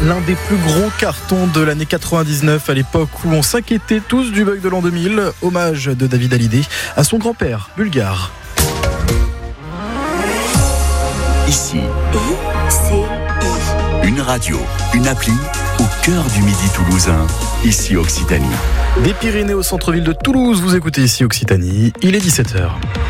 l'un des plus gros cartons de l'année 99, à l'époque où on s'inquiétait tous du bug de l'an 2000. Hommage de David Hallyday à son grand-père bulgare. Ici, une radio, une appli au cœur du Midi toulousain. Ici Occitanie. Des Pyrénées au centre-ville de Toulouse, vous écoutez ici Occitanie, il est 17h.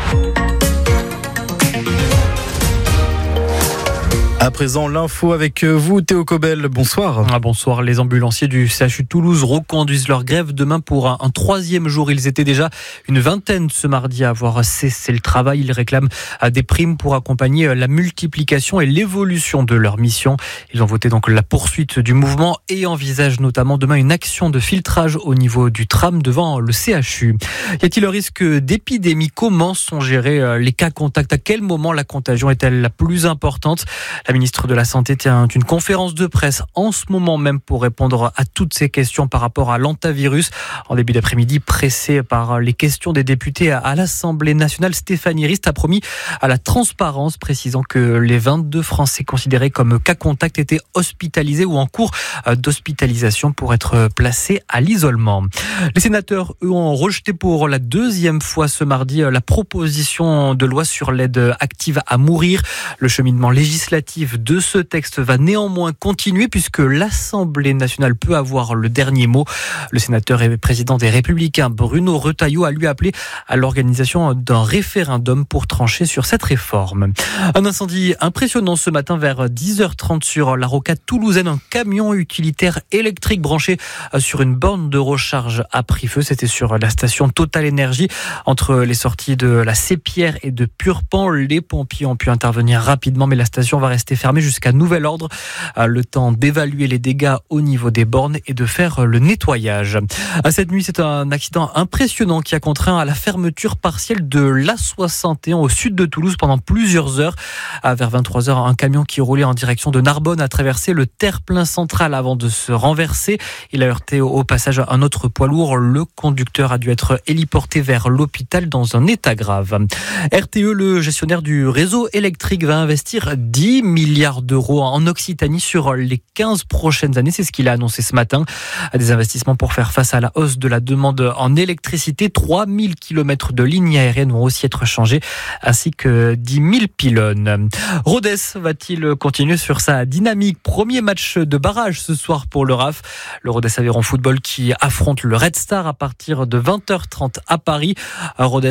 À présent, l'info avec vous, Théo Cobel. Bonsoir. Bonsoir. Les ambulanciers du CHU Toulouse reconduisent leur grève demain pour un troisième jour. Ils étaient déjà une vingtaine ce mardi à avoir cessé le travail. Ils réclament des primes pour accompagner la multiplication et l'évolution de leur mission. Ils ont voté donc la poursuite du mouvement et envisagent notamment demain une action de filtrage au niveau du tram devant le CHU. Y a-t-il un risque d'épidémie ? Comment sont gérés les cas contacts ? À quel moment la contagion est-elle la plus importante ? La ministre de la Santé tient une conférence de presse en ce moment même pour répondre à toutes ces questions par rapport à l'hantavirus. En début d'après-midi, pressée par les questions des députés à l'Assemblée nationale, Stéphanie Rist a promis à la transparence, précisant que les 22 Français considérés comme cas contact étaient hospitalisés ou en cours d'hospitalisation pour être placés à l'isolement. Les sénateurs, eux, ont rejeté pour la deuxième fois ce mardi la proposition de loi sur l'aide active à mourir. Le cheminement législatif de ce texte va néanmoins continuer puisque l'Assemblée nationale peut avoir le dernier mot. Le sénateur et président des Républicains Bruno Retailleau a lui appelé à l'organisation d'un référendum pour trancher sur cette réforme. Un incendie impressionnant ce matin vers 10h30 sur la rocade toulousaine. Un camion utilitaire électrique branché sur une borne de recharge a pris feu. C'était sur la station Total Énergie entre les sorties de la Sépierre et de Purpan. Les pompiers ont pu intervenir rapidement mais la station va rester fermée jusqu'à nouvel ordre. Le temps d'évaluer les dégâts au niveau des bornes et de faire le nettoyage. Cette nuit, c'est un accident impressionnant qui a contraint à la fermeture partielle de l'A61 au sud de Toulouse pendant plusieurs heures. Vers 23h, un camion qui roulait en direction de Narbonne a traversé le terre-plein central avant de se renverser. Il a heurté au passage un autre poids lourd. Le conducteur a dû être héliporté vers l'hôpital dans un état grave. RTE, le gestionnaire du réseau électrique, va investir 10 milliards d'euros en Occitanie sur les 15 prochaines années. C'est ce qu'il a annoncé ce matin. Des investissements pour faire face à la hausse de la demande en électricité. 3000 km de lignes aériennes vont aussi être changées, ainsi que 10 000 pylônes. Rodez va-t-il continuer sur sa dynamique ? Premier match de barrage ce soir pour le RAF. Le Rodez Aveyron Football qui affronte le Red Star à partir de 20h30 à Paris. Rodez,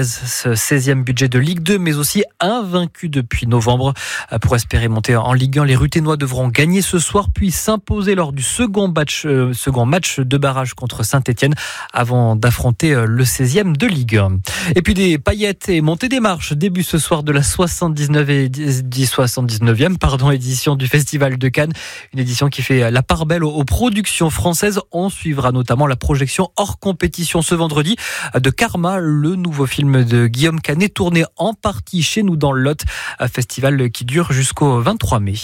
16e budget de Ligue 2, mais aussi invaincu depuis novembre. Pour espérer monter en Ligue 1, les Ruténois devront gagner ce soir, puis s'imposer lors du second match de barrage contre Saint-Etienne avant d'affronter le 16e de Ligue 1. Et puis des paillettes et montées des marches. Début ce soir de la 79e édition du Festival de Cannes. Une édition qui fait la part belle aux productions françaises. On suivra notamment la projection hors compétition ce vendredi de Karma, le nouveau film de Guillaume Canet, tourné en partie chez nous dans le Lot. Un festival qui dure jusqu'au 23 mai.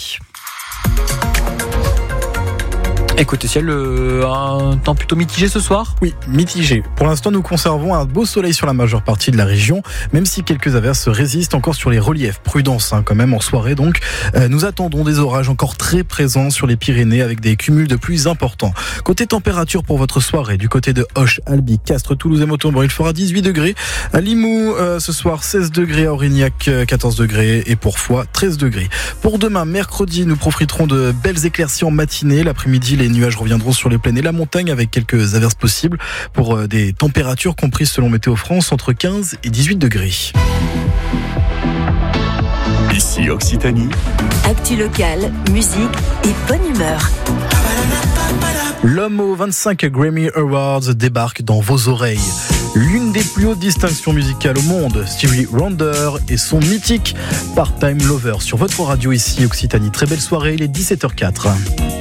Écoutez, ciel, un temps plutôt mitigé ce soir ? Oui, mitigé. Pour l'instant, nous conservons un beau soleil sur la majeure partie de la région, même si quelques averses résistent encore sur les reliefs. Prudence quand même en soirée donc. Nous attendons des orages encore très présents sur les Pyrénées avec des cumuls de pluie importants. Côté température pour votre soirée, du côté de Auch, Albi, Castres, Toulouse et Montauban, il fera 18 degrés. À Limoux, ce soir 16 degrés, à Aurignac 14 degrés et pour Foix 13 degrés. Pour demain, mercredi, nous profiterons de belles éclaircies en matinée. L'après-midi, les nuages reviendront sur les plaines et la montagne avec quelques averses possibles pour des températures comprises selon Météo France entre 15 et 18 degrés. Ici Occitanie. Actu locale, musique et bonne humeur. L'homme aux 25 Grammy Awards débarque dans vos oreilles. L'une des plus hautes distinctions musicales au monde, Stevie Wonder et son mythique Part-Time Lover sur votre radio ici Occitanie. Très belle soirée, il est 17h04.